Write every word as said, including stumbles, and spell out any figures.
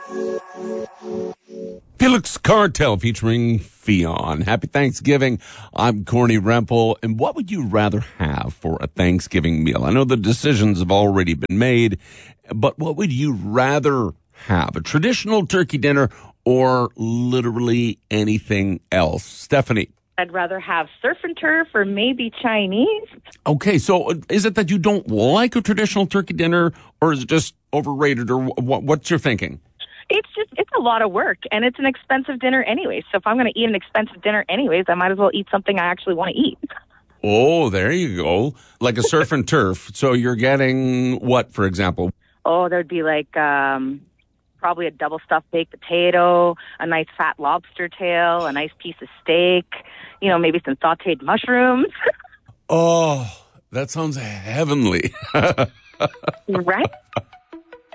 Felix Cartel featuring Fionn. Happy Thanksgiving. I'm Corny Rempel. And what would you rather have for a Thanksgiving meal? I know the decisions have already been made, but what would you rather have? A traditional turkey dinner or literally anything else? Stephanie. I'd rather have surf and turf or maybe Chinese. Okay, so is it that you don't like a traditional turkey dinner, or is it just overrated, or what, what's your thinking? It's just, it's a lot of work, and it's an expensive dinner anyway. So if I'm going to eat an expensive dinner anyways, I might as well eat something I actually want to eat. Oh, there you go. Like a surf and turf. So you're getting what, for example? Oh, there'd be like um, probably a double stuffed baked potato, a nice fat lobster tail, a nice piece of steak, you know, maybe some sauteed mushrooms. Oh, that sounds heavenly. Right?